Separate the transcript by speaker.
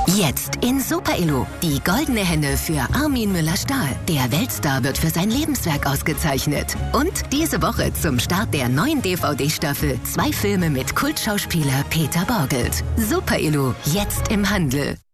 Speaker 1: Jetzt in Super Elo. Die goldene Henne für Armin Müller-Stahl. Der Weltstar wird für sein Lebenswerk ausgezeichnet. Und diese Woche zum Start der neuen DVD-Staffel 2 Filme mit Kultschauspieler Peter Borgelt. Super Elo, jetzt im Handel.